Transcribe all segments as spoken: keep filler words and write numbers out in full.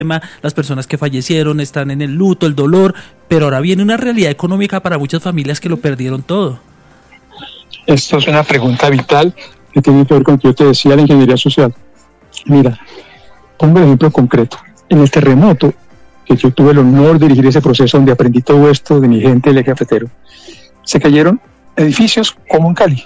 las personas que fallecieron están en el luto, el dolor, pero ahora viene una realidad económica para muchas familias que lo perdieron todo. Esto es una pregunta vital que tiene que ver con lo que yo te decía, la ingeniería social. Mira, pongo el ejemplo concreto. En el terremoto, que yo tuve el honor de dirigir ese proceso donde aprendí todo esto de mi gente del eje cafetero, se cayeron edificios como en Cali.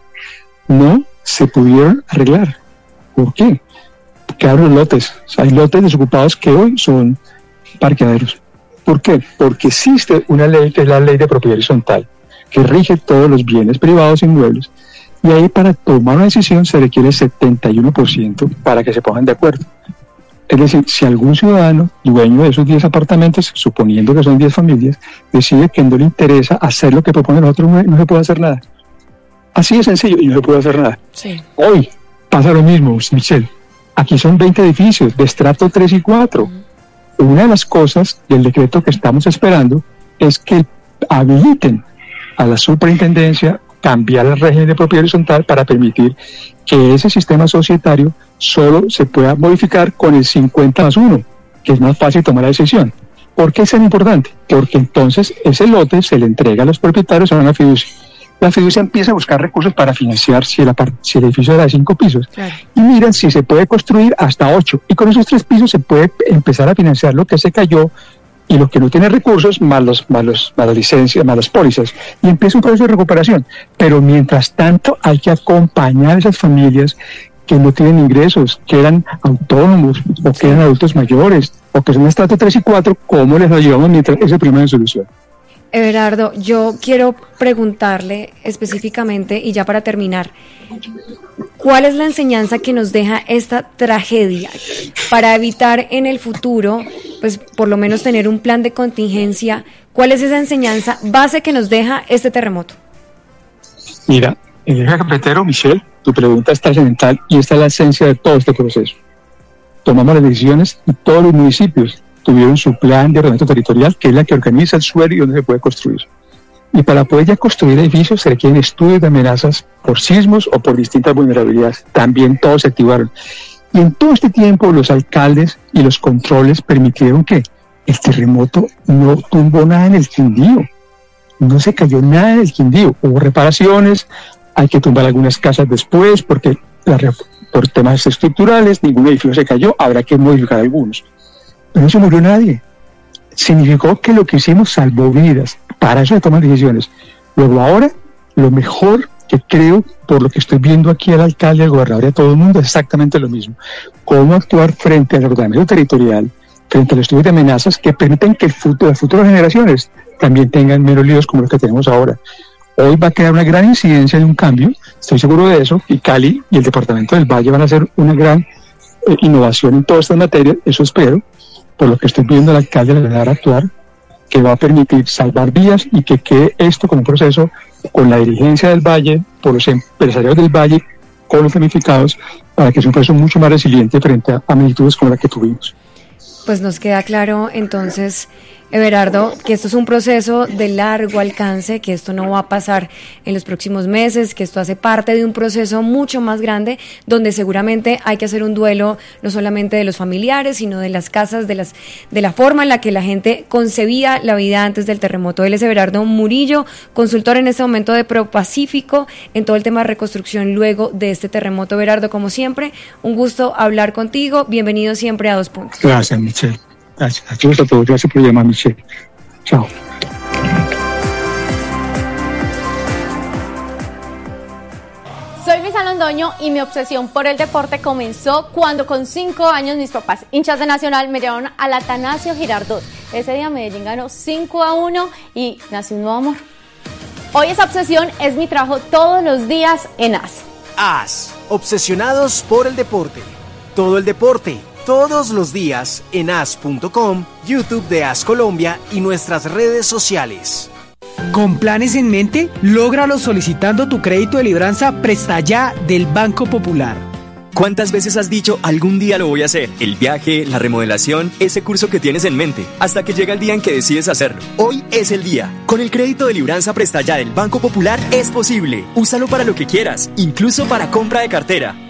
No se pudieron arreglar. ¿Por qué? Quedaron lotes. O sea, hay lotes desocupados que hoy son parqueaderos. ¿Por qué? Porque existe una ley que es la ley de propiedad horizontal, que rige todos los bienes privados e inmuebles. Y ahí para tomar una decisión se requiere setenta y uno por ciento para que se pongan de acuerdo. Es decir, si algún ciudadano, dueño de esos diez apartamentos, suponiendo que son diez familias, decide que no le interesa hacer lo que propone el otro, no se puede hacer nada. Así de sencillo, y no se puede hacer nada. Sí. Hoy pasa lo mismo, Michelle. Aquí son veinte edificios de estrato tres y cuatro. Uh-huh. Una de las cosas del decreto que estamos esperando es que habiliten a la superintendencia cambiar el régimen de propiedad horizontal para permitir que ese sistema societario solo se pueda modificar con el cincuenta más uno, que es más fácil tomar la decisión. ¿Por qué es tan importante? Porque entonces ese lote se le entrega a los propietarios a una fiducia. La fiducia empieza a buscar recursos para financiar si el, apart- si el edificio era de cinco pisos. Claro. Y miran si se puede construir hasta ocho. Y con esos tres pisos se puede empezar a financiar lo que se cayó y lo que no tiene recursos, más, los, más, los, más las licencias, más las pólizas. Y empieza un proceso de recuperación. Pero mientras tanto hay que acompañar a esas familias que no tienen ingresos, que eran autónomos, o que eran adultos mayores, o que son estrato tres y cuatro, ¿cómo les ayudamos mientras ese problema de solución? Everardo, yo quiero preguntarle específicamente, y ya para terminar, ¿cuál es la enseñanza que nos deja esta tragedia para evitar en el futuro, pues por lo menos tener un plan de contingencia? ¿Cuál es esa enseñanza base que nos deja este terremoto? Mira, en el eje cafetero, Michelle, tu pregunta es trascendental y esta es la esencia de todo este proceso. Tomamos las decisiones y todos los municipios tuvieron su plan de ordenamiento territorial, que es la que organiza el suelo y donde se puede construir. Y para poder ya construir edificios se requieren estudios de amenazas por sismos o por distintas vulnerabilidades. También todos se activaron. Y en todo este tiempo los alcaldes y los controles permitieron que el terremoto no tumbó nada en el Quindío. No se cayó nada en el Quindío. Hubo reparaciones, hay que tumbar algunas casas después porque la, por temas estructurales ningún edificio se cayó, habrá que modificar algunos. Pero no se murió nadie. Significó que lo que hicimos salvó vidas. Para eso se toman decisiones. Luego ahora, lo mejor que creo, por lo que estoy viendo aquí al alcalde, al gobernador y a todo el mundo, es exactamente lo mismo. Cómo actuar frente al ordenamiento territorial, frente a los estudios de amenazas que permiten que el futuro, las futuras generaciones también tengan menos líos como los que tenemos ahora. Hoy va a quedar una gran incidencia de un cambio, estoy seguro de eso, y Cali y el departamento del Valle van a hacer una gran eh, innovación en todas estas materias, eso espero, por lo que estoy viendo al alcalde de la actuar, que va a permitir salvar vidas y que quede esto como un proceso con la dirigencia del Valle, por los empresarios del Valle, con los damnificados, para que sea un proceso mucho más resiliente frente a, a magnitudes como la que tuvimos. Pues nos queda claro entonces, Everardo, que esto es un proceso de largo alcance, que esto no va a pasar en los próximos meses, que esto hace parte de un proceso mucho más grande, donde seguramente hay que hacer un duelo no solamente de los familiares, sino de las casas, de las de la forma en la que la gente concebía la vida antes del terremoto. Él es Everardo Murillo, consultor en este momento de ProPacífico en todo el tema de reconstrucción luego de este terremoto. Everardo, como siempre, un gusto hablar contigo. Bienvenido siempre a Dos Puntos. Gracias, Michelle. Gracias. Gracias a todos. Gracias por llamar, Michelle. Chao. Soy Luisa Londoño y mi obsesión por el deporte comenzó cuando con cinco años mis papás, hinchas de Nacional, me llevaron al Atanasio Girardot. Ese día Medellín ganó cinco a uno y nació un nuevo amor. Hoy esa obsesión es mi trabajo todos los días en A S. A S, obsesionados por el deporte. Todo el deporte, todos los días en A S punto com, YouTube de A S Colombia y nuestras redes sociales. ¿Con planes en mente? Lógralo solicitando tu crédito de libranza Presta Ya del Banco Popular. ¿Cuántas veces has dicho algún día lo voy a hacer? El viaje, la remodelación, ese curso que tienes en mente, hasta que llega el día en que decides hacerlo. Hoy es el día. Con el crédito de libranza Presta Ya del Banco Popular es posible. Úsalo para lo que quieras, incluso para compra de cartera.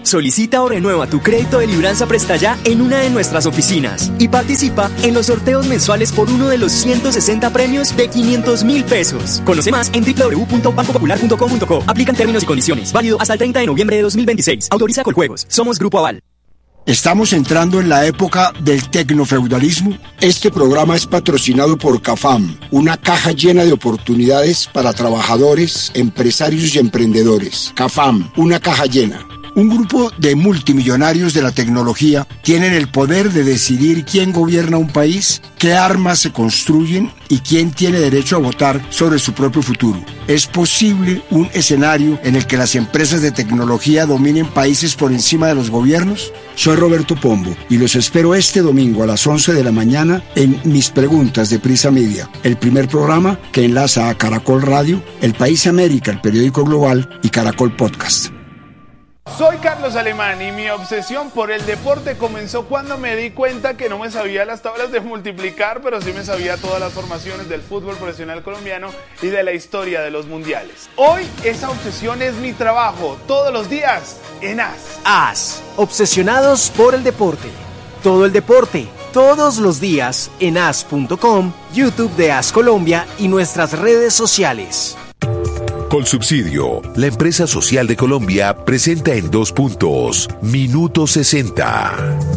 Solicita o renueva tu crédito de Libranza Presta Ya en una de nuestras oficinas y participa en los sorteos mensuales por uno de los ciento sesenta premios de quinientos mil pesos. Conoce más en doble u doble u doble u punto banco popular punto com punto co. Aplican términos y condiciones. Válido hasta el treinta de noviembre de dos mil veintiséis. Autoriza Coljuegos. Somos Grupo Aval. ¿Estamos entrando en la época del tecnofeudalismo? Este programa es patrocinado por CAFAM, una caja llena de oportunidades para trabajadores, empresarios y emprendedores. CAFAM, una caja llena. Un grupo de multimillonarios de la tecnología tienen el poder de decidir quién gobierna un país, qué armas se construyen y quién tiene derecho a votar sobre su propio futuro. ¿Es posible un escenario en el que las empresas de tecnología dominen países por encima de los gobiernos? Soy Roberto Pombo y los espero este domingo a las once de la mañana en Mis Preguntas de Prisa Media, el primer programa que enlaza a Caracol Radio, El País América, el periódico global y Caracol Podcast. Soy Carlos Alemán y mi obsesión por el deporte comenzó cuando me di cuenta que no me sabía las tablas de multiplicar, pero sí me sabía todas las formaciones del fútbol profesional colombiano y de la historia de los mundiales. Hoy esa obsesión es mi trabajo, todos los días en A S. A S, obsesionados por el deporte. Todo el deporte, todos los días en A S punto com, YouTube de A S Colombia y nuestras redes sociales. Colsubsidio, la empresa social de Colombia, presenta en dos puntos, Minuto sesenta.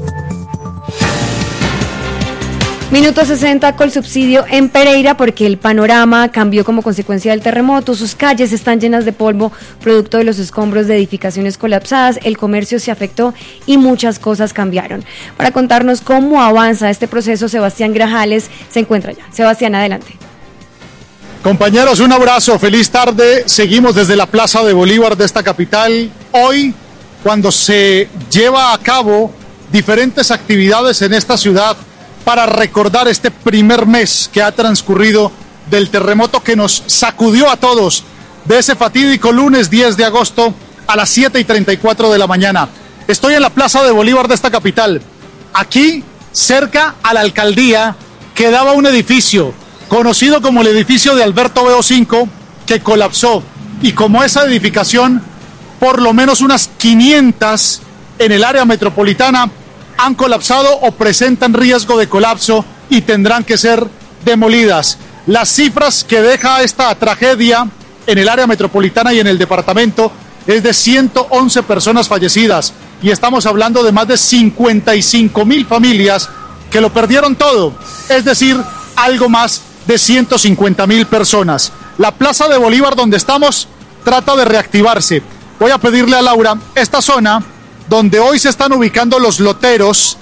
Minuto sesenta, Colsubsidio en Pereira, porque el panorama cambió como consecuencia del terremoto. Sus calles están llenas de polvo, producto de los escombros de edificaciones colapsadas, el comercio se afectó y muchas cosas cambiaron. Para contarnos cómo avanza este proceso, Sebastián Grajales se encuentra ya. Sebastián, adelante. Compañeros, un abrazo, feliz tarde. Seguimos desde la Plaza de Bolívar de esta capital. Hoy, cuando se lleva a cabo diferentes actividades en esta ciudad para recordar este primer mes que ha transcurrido del terremoto que nos sacudió a todos, de ese fatídico lunes diez de agosto a las siete y treinta y cuatro de la mañana. Estoy en la Plaza de Bolívar de esta capital. Aquí, cerca a la alcaldía, quedaba un edificio conocido como el edificio de Alberto Beo cinco, que colapsó, y como esa edificación, por lo menos unas quinientas en el área metropolitana han colapsado o presentan riesgo de colapso y tendrán que ser demolidas. Las cifras que deja esta tragedia en el área metropolitana y en el departamento es de ciento once personas fallecidas, y estamos hablando de más de cincuenta y cinco mil familias que lo perdieron todo, es decir, algo más de ciento cincuenta mil personas. La Plaza de Bolívar donde estamos trata de reactivarse. Voy a pedirle a Laura, esta zona donde hoy se están ubicando los loteros,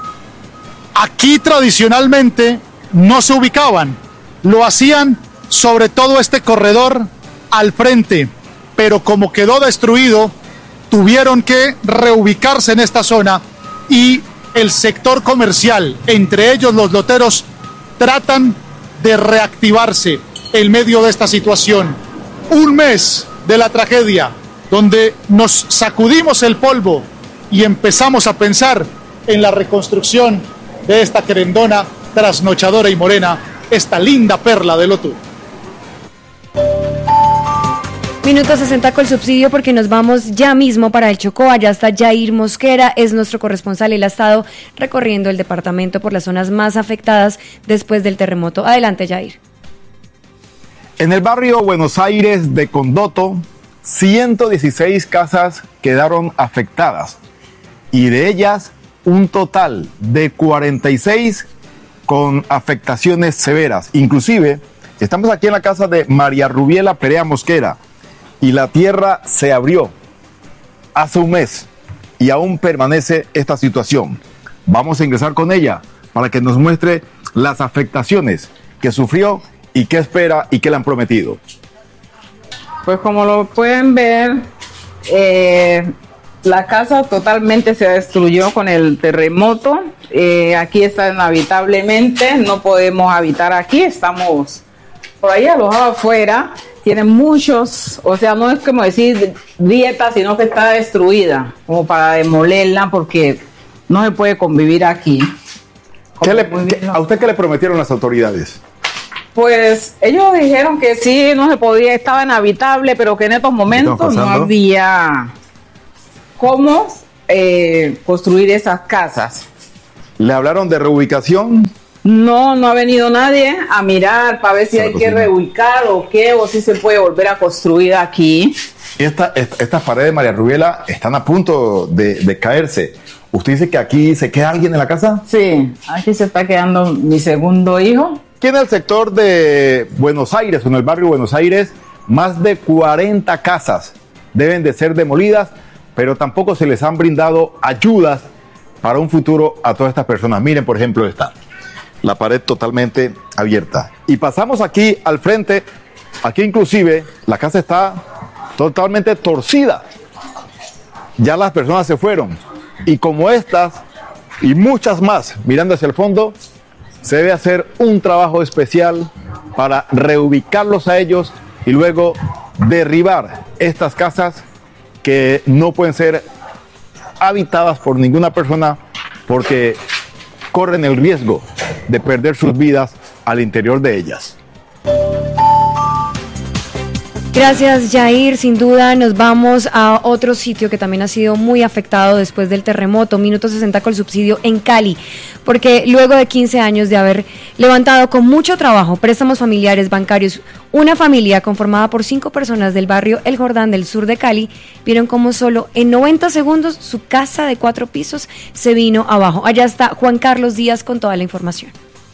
aquí tradicionalmente no se ubicaban, lo hacían sobre todo este corredor al frente, pero como quedó destruido, tuvieron que reubicarse en esta zona, y el sector comercial, entre ellos los loteros, tratan de reactivarse en medio de esta situación. Un mes de la tragedia, donde nos sacudimos el polvo y empezamos a pensar en la reconstrucción de esta querendona trasnochadora y morena, esta linda perla del Otú. Minuto sesenta Colsubsidio, porque nos vamos ya mismo para el Chocó. Allá está Jair Mosquera, es nuestro corresponsal. Él ha estado recorriendo el departamento por las zonas más afectadas después del terremoto. Adelante, Jair. En el barrio Buenos Aires de Condoto, ciento dieciséis casas quedaron afectadas, y de ellas un total de cuarenta y seis con afectaciones severas. Inclusive, estamos aquí en la casa de María Rubiela Perea Mosquera, y la tierra se abrió hace un mes y aún permanece esta situación. Vamos a ingresar con ella para que nos muestre las afectaciones que sufrió y qué espera y qué le han prometido. Pues como lo pueden ver, eh, la casa totalmente se destruyó con el terremoto. Eh, aquí está inhabitablemente, no podemos habitar aquí, estamos por ahí alojados afuera. Tiene muchos, o sea, no es como decir dieta, sino que está destruida, como para demolerla, porque no se puede convivir aquí. ¿Qué le, qué, ¿A usted qué le prometieron las autoridades? Pues ellos dijeron que sí, no se podía, estaba inhabitable, pero que en estos momentos no había cómo eh, construir esas casas. ¿Le hablaron de reubicación? No, no ha venido nadie a mirar para ver si hay que reubicar o qué, o si se puede volver a construir aquí. Esta, esta, estas paredes, María Rubiela, están a punto de, de caerse. ¿Usted dice que aquí se queda alguien en la casa? Sí, aquí se está quedando mi segundo hijo. Aquí en el sector de Buenos Aires, en el barrio Buenos Aires, más de cuarenta casas deben de ser demolidas, pero tampoco se les han brindado ayudas para un futuro a todas estas personas. Miren, por ejemplo, esta, la pared totalmente abierta. Y pasamos aquí al frente, aquí inclusive la casa está totalmente torcida. Ya las personas se fueron. Y como estas y muchas más, mirando hacia el fondo, se debe hacer un trabajo especial para reubicarlos a ellos y luego derribar estas casas que no pueden ser habitadas por ninguna persona porque corren el riesgo de perder sus vidas al interior de ellas. Gracias, Jair. Sin duda nos vamos a otro sitio que también ha sido muy afectado después del terremoto, Minuto sesenta Colsubsidio en Cali, porque luego de quince años de haber levantado con mucho trabajo préstamos familiares bancarios, una familia conformada por cinco personas del barrio El Jordán del sur de Cali vieron cómo solo en noventa segundos su casa de cuatro pisos se vino abajo. Allá está Juan Carlos Díaz con toda la información.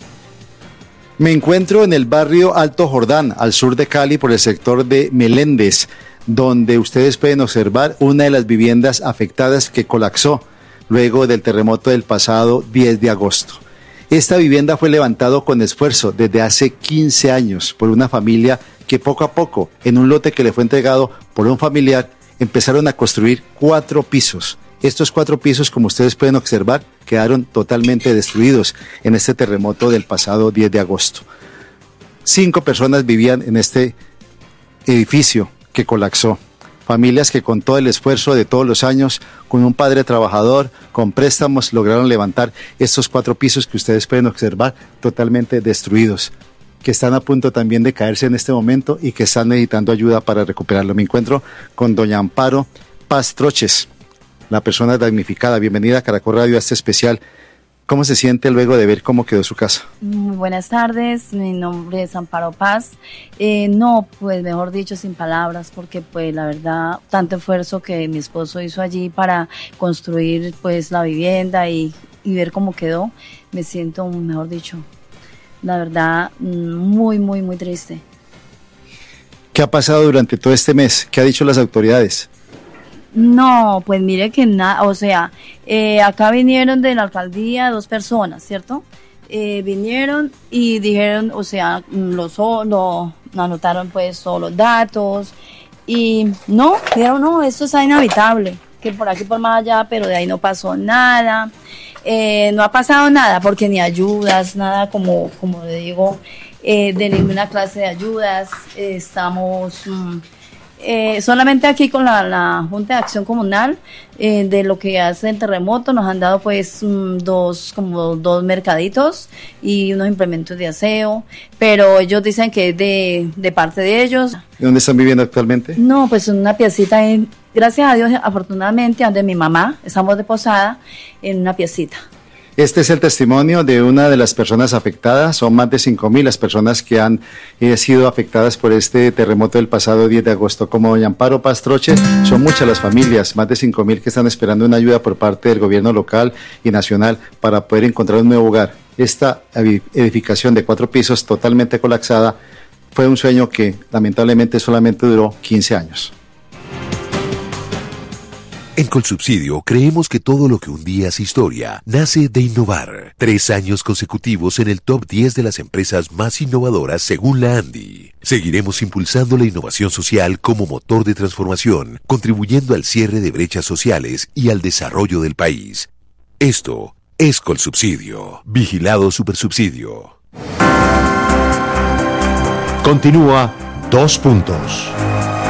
Me encuentro en el barrio Alto Jordán, al sur de Cali, por el sector de Meléndez, donde ustedes pueden observar una de las viviendas afectadas que colapsó luego del terremoto del pasado diez de agosto. Esta vivienda fue levantada con esfuerzo desde hace quince años por una familia que poco a poco, en un lote que le fue entregado por un familiar, empezaron a construir cuatro pisos. Estos cuatro pisos, como ustedes pueden observar, quedaron totalmente destruidos en este terremoto del pasado diez de agosto. Cinco personas vivían en este edificio que colapsó. Familias que con todo el esfuerzo de todos los años, con un padre trabajador, con préstamos, lograron levantar estos cuatro pisos que ustedes pueden observar totalmente destruidos, que están a punto también de caerse en este momento y que están necesitando ayuda para recuperarlo. Me encuentro con doña Amparo Paz Troches, la persona damnificada. Bienvenida a Caracol Radio a este especial. ¿Cómo se siente luego de ver cómo quedó su casa? Muy buenas tardes, mi nombre es Amparo Paz. Eh, no, pues mejor dicho, sin palabras, porque pues la verdad, tanto esfuerzo que mi esposo hizo allí para construir pues la vivienda y, y ver cómo quedó, me siento, mejor dicho, la verdad, muy, muy, muy triste. ¿Qué ha pasado durante todo este mes? ¿Qué han dicho las autoridades? No, pues mire que nada, o sea, eh, acá vinieron de la alcaldía dos personas, ¿cierto? Eh, vinieron y dijeron, o sea, lo, lo anotaron pues todos los datos y no, dijeron, no, esto está inhabitable, que por aquí por más allá, pero de ahí no pasó nada, eh, no ha pasado nada porque ni ayudas, nada como, como le digo, eh, de ninguna clase de ayudas, eh, estamos... Mm, Eh, solamente aquí con la, la Junta de Acción Comunal eh, de lo que hace el terremoto nos han dado pues um, dos como dos mercaditos y unos implementos de aseo, pero ellos dicen que es de, de parte de ellos. ¿Y dónde están viviendo actualmente? No, pues en una piecita, en, gracias a Dios, afortunadamente, donde mi mamá, estamos de posada en una piecita. Este es el testimonio de una de las personas afectadas. Son más de cinco mil las personas que han eh, sido afectadas por este terremoto del pasado diez de agosto. Como doña Amparo Paz Troche, son muchas las familias, más de cinco mil que están esperando una ayuda por parte del gobierno local y nacional para poder encontrar un nuevo hogar. Esta edificación de cuatro pisos totalmente colapsada fue un sueño que lamentablemente solamente duró quince años. En Colsubsidio creemos que todo lo que un día es historia nace de innovar. Tres años consecutivos en el top diez de las empresas más innovadoras según la ANDI. Seguiremos impulsando la innovación social como motor de transformación, contribuyendo al cierre de brechas sociales y al desarrollo del país. Esto es Colsubsidio. Vigilado Supersubsidio. Continúa Dos Puntos.